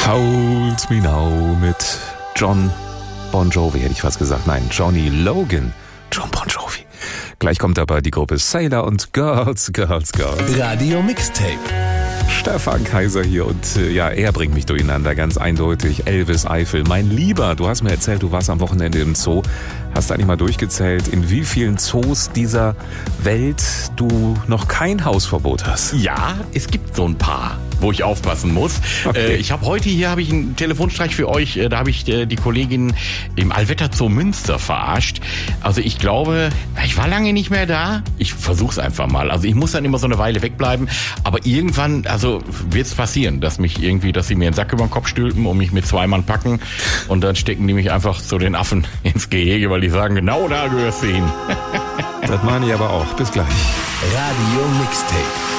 Hold Me Now mit John Bon Jovi, hätte ich fast gesagt. Nein, Johnny Logan. John Bon Jovi. Gleich kommt aber die Gruppe Sailor und Girls. Radio Mixtape. Stefan Kaiser hier und er bringt mich durcheinander, ganz eindeutig. Elvis Eifel, mein Lieber, du hast mir erzählt, du warst am Wochenende im Zoo. Hast du eigentlich mal durchgezählt, in wie vielen Zoos dieser Welt du noch kein Hausverbot hast? Ja, es gibt so ein paar, wo ich aufpassen muss. Okay. Ich habe einen Telefonstreich für euch. Da habe ich die Kollegin im Allwetter Zoo Münster verarscht. Also ich glaube, ich war lange nicht mehr da. Ich versuch's einfach mal. Also ich muss dann immer so eine Weile wegbleiben. Aber irgendwann, also wird's passieren, dass sie mir einen Sack über den Kopf stülpen und mich mit 2 Mann packen. Und dann stecken die mich einfach so den Affen ins Gehege, weil die sagen, genau da gehörst du hin. Das meine ich aber auch. Bis gleich. Radio Mixtape.